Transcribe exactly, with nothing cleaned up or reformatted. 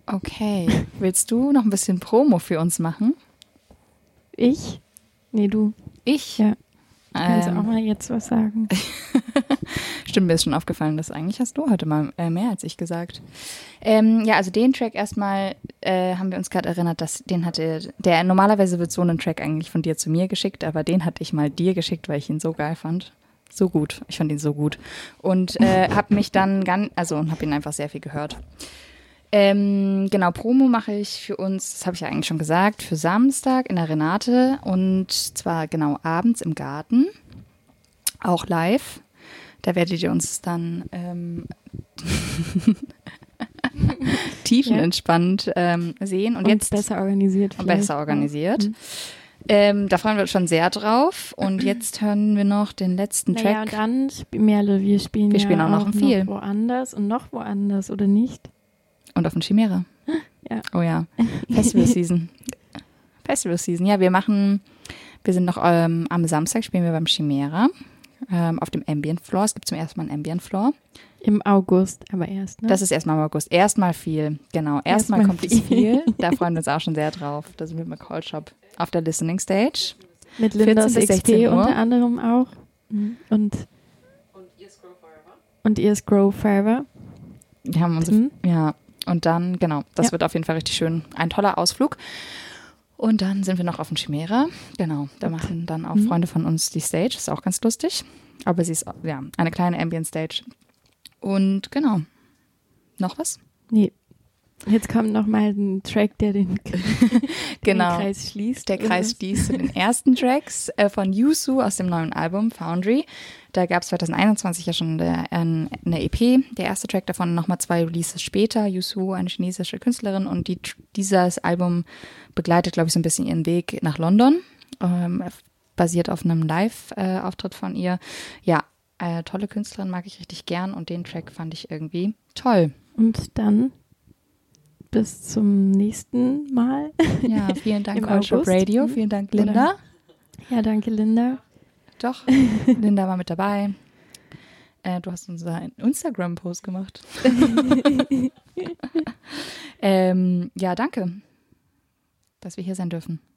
Okay. Willst du noch ein bisschen Promo für uns machen? Ich? Nee, du. Ich? Ja. Kannst du Ähm, auch mal jetzt was sagen? Stimmt, mir ist schon aufgefallen, dass eigentlich hast du heute mal äh, mehr als ich gesagt. Ähm, ja, also den Track erstmal äh, haben wir uns gerade erinnert, dass den hatte, der normalerweise wird so ein Track eigentlich von dir zu mir geschickt, aber den hatte ich mal dir geschickt, weil ich ihn so geil fand. So gut, ich fand ihn so gut. Und äh, habe mich dann ganz, also und habe ihn einfach sehr viel gehört. Ähm, genau, Promo mache ich für uns, das habe ich ja eigentlich schon gesagt, für Samstag in der Renate und zwar genau abends im Garten, auch live. Da werdet ihr uns dann ähm, tiefenentspannt ähm, sehen. Und, Und jetzt besser organisiert und vielleicht. besser organisiert. Mhm. Ähm, da freuen wir uns schon sehr drauf. Und jetzt hören wir noch den letzten Naja, und Track. dann, sp- Merle, wir spielen Wir ja spielen auch noch auch viel. noch woanders und noch woanders, oder nicht? Und auf den Chimäre. Ja. Oh ja, Festival Season. Festival Season, ja, wir machen, wir sind noch ähm, am Samstag spielen wir beim Chimäre ähm, auf dem Ambient Floor. Es gibt zum ersten Mal einen Ambient Floor. Im August, aber erst, ne? Das ist erstmal im August. Erstmal viel, genau. Erstmal Erstmal kommt viel. es viel. Da freuen wir uns auch schon sehr drauf. Da sind wir mit McCall Shop auf der Listening Stage. Mit Lindas vierzehn bis X P sechzehn Uhr. unter anderem auch. Mhm. Und, und Ears Grow Forever. Wir haben unsere, Mhm. ja, und dann, genau, das Ja. wird auf jeden Fall richtig schön. Ein toller Ausflug. Und dann sind wir noch auf dem Chimäre. Genau, da machen dann auch Mhm. Freunde von uns die Stage. Ist auch ganz lustig. Aber sie ist, ja, eine kleine Ambient Stage. Und genau. Noch was? Nee. Jetzt kommt noch mal ein Track, der den, Genau. den Kreis schließt. Der Kreis schließt zu den ersten Tracks äh, von Yusu aus dem neuen Album Foundry. Da gab es zwanzig einundzwanzig ja schon der, äh, eine E P. Der erste Track davon, nochmal zwei Releases später. Yusu, eine chinesische Künstlerin. Und die, dieses Album begleitet, glaube ich, so ein bisschen ihren Weg nach London. Ähm, basiert auf einem Live-Auftritt von ihr. Ja, äh, tolle Künstlerin, mag ich richtig gern. Und den Track fand ich irgendwie toll. Und dann bis zum nächsten Mal. Ja, vielen Dank, Im Call Shop August. Radio. Vielen Dank, Linda. Ja, danke, Linda. Doch, Linda war mit dabei. Äh, du hast unseren Instagram-Post gemacht. ähm, ja, danke, dass wir hier sein dürfen.